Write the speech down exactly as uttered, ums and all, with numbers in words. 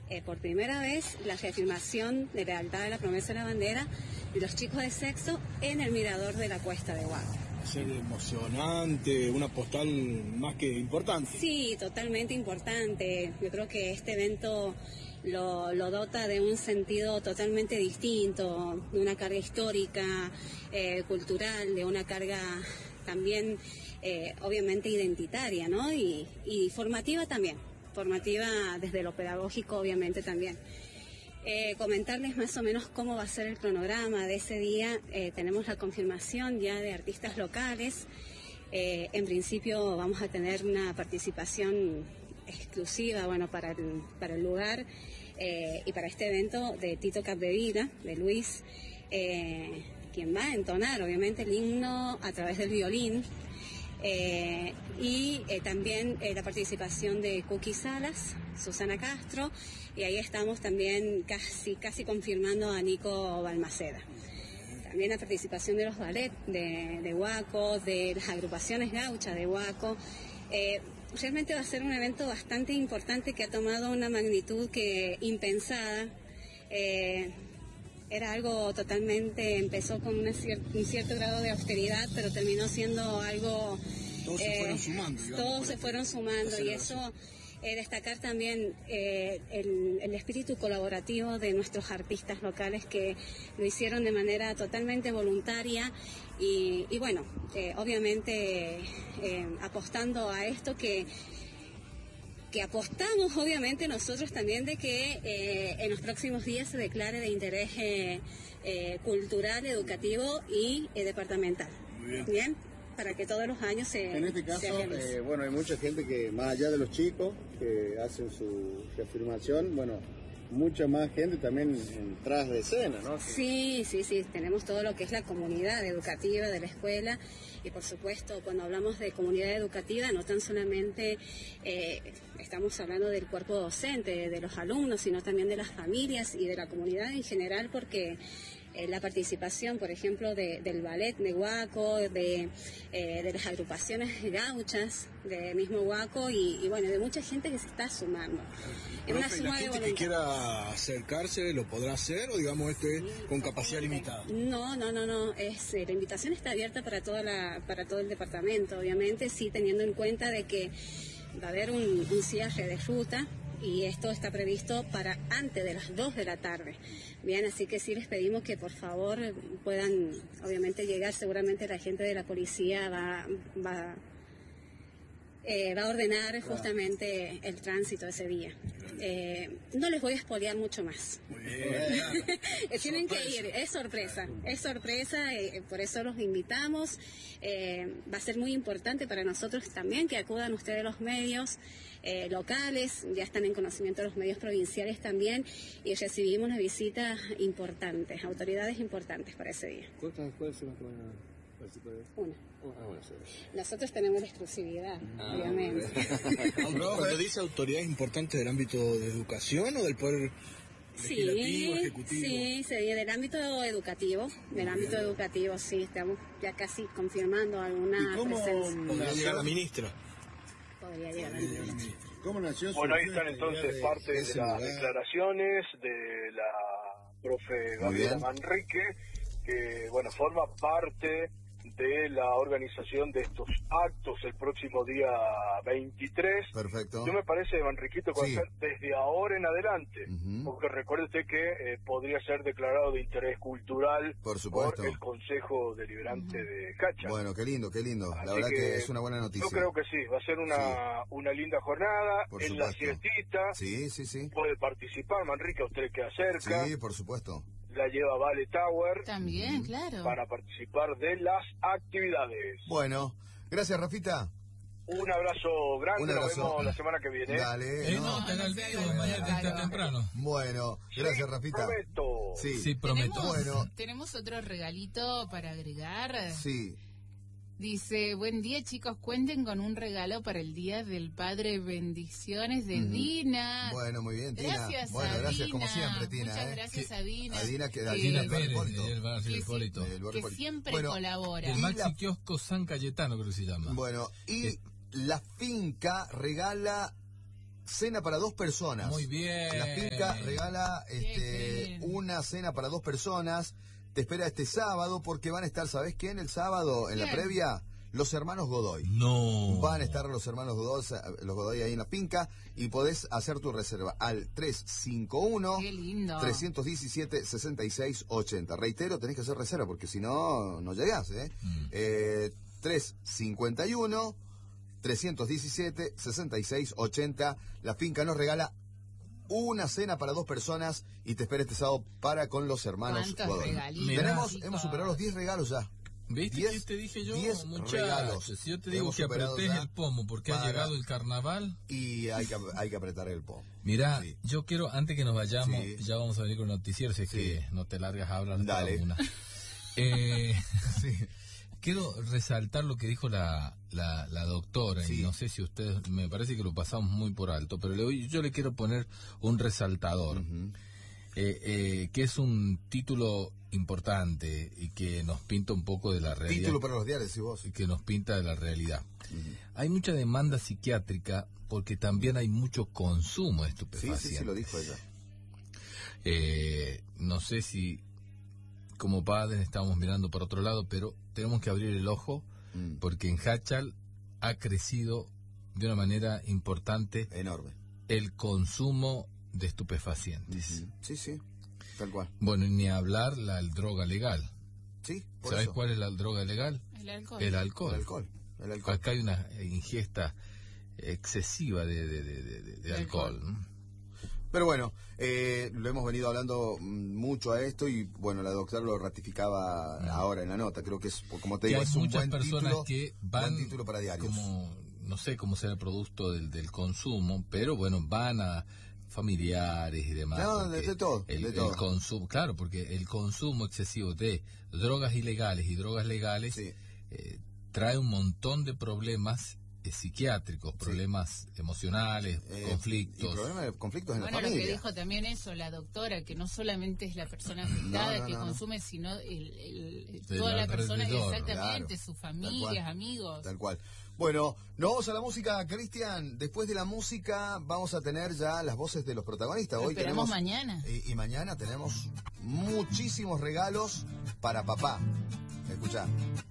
eh, por primera vez la reafirmación de lealtad de la promesa de la bandera de los chicos de sexto en el mirador de la Cuesta de Huaco. Ser emocionante, una postal más que importante. Sí, totalmente importante. Yo creo que este evento lo, lo dota de un sentido totalmente distinto, de una carga histórica, eh, cultural, de una carga también eh, obviamente identitaria, ¿no? Y, y formativa también, formativa desde lo pedagógico obviamente también. Eh, comentarles más o menos cómo va a ser el cronograma de ese día. Eh, tenemos la confirmación ya de artistas locales. Eh, en principio vamos a tener una participación exclusiva, bueno, para el, para el lugar eh, y para este evento de Tito Capdevila, de Luis, eh, quien va a entonar obviamente el himno a través del violín. Eh, y eh, también eh, la participación de Cookie Salas, Susana Castro, y ahí estamos también casi casi confirmando a Nico Balmaceda. También la participación de los ballet de, de Huaco, de las agrupaciones gauchas de Huaco. Eh, realmente va a ser un evento bastante importante que ha tomado una magnitud que impensada. Eh, Era algo totalmente, empezó con una cier- un cierto grado de austeridad, pero terminó siendo algo... Todos eh, se fueron sumando. Digamos, todos se fueron sumando y eso, eh, destacar también eh, el, el espíritu colaborativo de nuestros artistas locales que lo hicieron de manera totalmente voluntaria y, y bueno, eh, obviamente eh, apostando a esto que... que apostamos obviamente nosotros también de que eh, en los próximos días se declare de interés eh, eh, cultural, educativo y eh, departamental. Muy bien. Bien, para que todos los años se En este caso, eh, bueno, hay mucha gente que, más allá de los chicos, que hacen su reafirmación, bueno, mucha más gente también en tras de escena, ¿no? Sí, sí, sí, tenemos todo lo que es la comunidad educativa de la escuela y por supuesto cuando hablamos de comunidad educativa no tan solamente eh, estamos hablando del cuerpo docente, de los alumnos, sino también de las familias y de la comunidad en general porque eh, la participación, por ejemplo, de, del ballet de Huaco, de, eh, de las agrupaciones gauchas de mismo Huaco y, y bueno, de mucha gente que se está sumando. Profe, una suma la gente de que quiera acercarse lo podrá hacer o digamos esto es sí, con capacidad limitada. No, no, no, no. Es eh, la invitación está abierta para toda la, para todo el departamento, obviamente, sí teniendo en cuenta de que va a haber un, un cierre de ruta y esto está previsto para antes de las dos de la tarde. Bien, así que sí les pedimos que por favor puedan, obviamente, llegar. Seguramente la gente de la policía va, va Eh, va a ordenar justamente el tránsito ese día. Eh, no les voy a espolear mucho más. Muy bien. Tienen que ir, es sorpresa, es sorpresa, eh, por eso los invitamos. Eh, va a ser muy importante para nosotros también que acudan ustedes los medios eh, locales, ya están en conocimiento los medios provinciales también, y recibimos una visita importante, autoridades importantes para ese día. ¿Cuántas escuelas se van a Una. Ah, bueno, sí. Nosotros tenemos la exclusividad, ah, obviamente. Cuando dice autoridades importantes del ámbito de educación o del poder legislativo, sí, ejecutivo. Sí, sí, del ámbito educativo, del ámbito Bien. educativo, sí, estamos ya casi confirmando alguna ¿Y cómo presencia. Podría llegar la ministra. Podría llegar la ministra. ¿Cómo nació? Bueno, ahí están entonces de, parte de, de las lugar. declaraciones de la profe Gabriela Manrique, que, bueno, forma parte de la organización de estos actos el próximo día veintitrés. Perfecto. Yo me parece, Manriquito, que sí. va a ser desde ahora en adelante, uh-huh. porque recuerde usted que eh, podría ser declarado de interés cultural por, supuesto. por el Consejo Deliberante uh-huh. de Cacha. Bueno, qué lindo, qué lindo. Así la verdad que, que es una buena noticia. Yo creo que sí, va a ser una, sí. una linda jornada. Por en supuesto. la siestita. Sí, sí, sí. Puede participar, Manrique, a usted que acerca. Sí, por supuesto. La lleva Vale Tower. También, claro. Para participar de las actividades. Bueno, gracias, Rafita. Un abrazo grande, Un abrazo. Nos vemos la semana que viene. Dale. Eh, no, no, te haga el vivo, mañana te temprano. Bueno, gracias, sí, Rafita. Prometo. Sí, sí prometo. ¿Tenemos, bueno. ¿Tenemos otro regalito para agregar? Sí. Dice, buen día chicos, cuenten con un regalo para el Día del Padre, bendiciones de uh-huh. Dina. Bueno, muy bien, Tina. Gracias bueno, a gracias Dina. como siempre, Tina. Muchas ¿eh? gracias sí. a Dina. A Dina, que, a que, Dina Pérez, Hipólito. del barrio que, Hipólito. que siempre bueno, colabora. El Maxi Kiosco San Cayetano, creo que se llama. Bueno, y ¿Qué? la finca regala cena para dos personas. Muy bien. La finca regala este, una cena para dos personas. Te espera este sábado porque van a estar, ¿sabés quién? El sábado, en la previa, los hermanos Godoy. No. Van a estar los hermanos Godoy, los Godoy ahí en la finca y podés hacer tu reserva al tres cinco uno, tres uno siete, seis seis ocho cero. Reitero, tenés que hacer reserva porque si no, no llegás, ¿eh? Mm. eh tres cinco uno, tres uno siete, seis seis ocho cero. La finca nos regala una cena para dos personas y te espera este sábado para con los hermanos Godoy. Tenemos, hemos superado los diez regalos ya. ¿Viste diez, qué te dije yo? diez Muchachos, regalos. Si yo te digo que apretés el pomo porque ha llegado el carnaval. Y hay que, hay que apretar el pomo. Mirá, sí. yo quiero, antes que nos vayamos, sí. ya vamos a venir con noticiero, si es sí. que no te largas a hablar. Dale. Una. eh, sí. Quiero resaltar lo que dijo la, la, la doctora, sí. y no sé si ustedes, me parece que lo pasamos muy por alto, pero le, yo le quiero poner un resaltador, uh-huh. eh, eh, que es un título importante y que nos pinta un poco de la realidad. Título para los diarios, y vos. Y que nos pinta de la realidad. Uh-huh. Hay mucha demanda psiquiátrica porque también hay mucho consumo de estupefacientes. Sí, sí, sí, lo dijo ella. Eh, no sé si como padres estamos mirando por otro lado, pero tenemos que abrir el ojo mm. porque en Hachal ha crecido de una manera importante, enorme, el consumo de estupefacientes. Uh-huh. Sí, sí, tal cual. Bueno, ni hablar la droga legal. Sí, por ¿Sabes eso. cuál es la droga legal? El alcohol. El alcohol. El alcohol. El alcohol. Acá hay una ingesta excesiva de, de, de, de, de, de alcohol. alcohol. Pero bueno, eh, lo hemos venido hablando mucho a esto y bueno, la doctora lo ratificaba no. ahora en la nota. Creo que es, como te digo, hay es un muchas buen personas título, que van buen título para diarios. Como, no sé cómo será el producto del, del consumo, pero bueno, van a familiares y demás. No, de, de todo, el, de todo. El consumo, claro, porque el consumo excesivo de drogas ilegales y drogas legales sí. eh, trae un montón de problemas Eh, psiquiátricos, problemas sí. emocionales, eh, conflictos. Y problemas de conflictos en bueno, la familia. Bueno, lo que dijo también eso, la doctora, que no solamente es la persona afectada no, no, que no, consume, no. sino el, el, el, toda la persona, exactamente, claro. sus familias, amigos. Tal cual. Bueno, nos vamos a la música, Cristian. Después de la música vamos a tener ya las voces de los protagonistas. Lo Hoy esperamos tenemos mañana. Y, y mañana tenemos muchísimos regalos para papá. Escuchá.